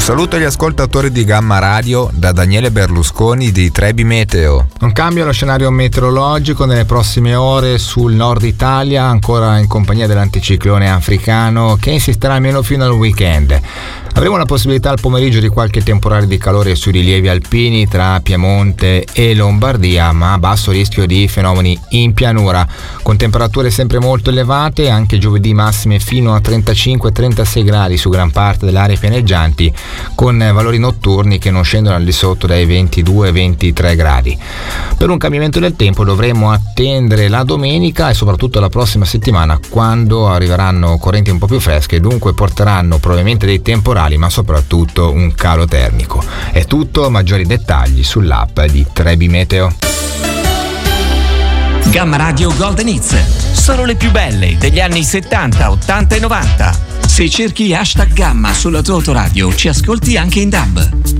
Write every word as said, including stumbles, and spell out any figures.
saluto agli ascoltatori di Gamma Radio da Daniele Berlusconi di Trebi Meteo. Un cambio allo scenario meteorologico nelle prossime ore sul nord Italia, ancora in compagnia dell'anticiclone africano che insisterà almeno fino al weekend. Avremo la possibilità al pomeriggio di qualche temporale di calore sui rilievi alpini tra Piemonte e Lombardia, ma a basso rischio di fenomeni in pianura, con temperature sempre molto elevate, anche giovedì massime fino a trentacinque trentasei gradi su gran parte delle aree pianeggianti, con valori notturni che non scendono al di sotto dai ventidue ventitré gradi. Per un cambiamento del tempo dovremo attendere la domenica e soprattutto la prossima settimana, quando arriveranno correnti un po' più fresche e dunque porteranno probabilmente dei temporali, ma soprattutto un calo termico. È tutto, maggiori dettagli sull'app di Trebi Meteo. Gamma Radio Golden Hits, solo le più belle degli anni settanta, ottanta e novanta. Se cerchi hashtag Gamma sulla tua autoradio ci ascolti anche in D A B.